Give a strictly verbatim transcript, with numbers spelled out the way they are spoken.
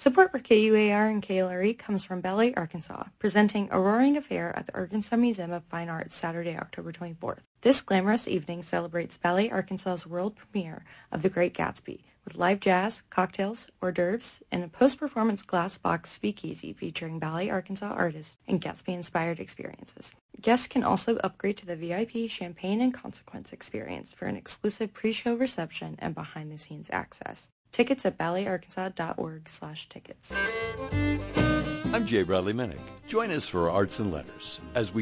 Support for K U A R and K L R E comes from Ballet Arkansas, presenting A Roaring Affair at the Arkansas Museum of Fine Arts Saturday, October twenty-fourth. This glamorous evening celebrates Ballet Arkansas's world premiere of The Great Gatsby, with live jazz, cocktails, hors d'oeuvres, and a post-performance glass box speakeasy featuring Ballet Arkansas artists and Gatsby-inspired experiences. Guests can also upgrade to the V I P Champagne and Consequence experience for an exclusive pre-show reception and behind-the-scenes access. Tickets at balletarkansas.org slash tickets. I'm Jay Bradley Minnick. Join us for Arts and Letters as we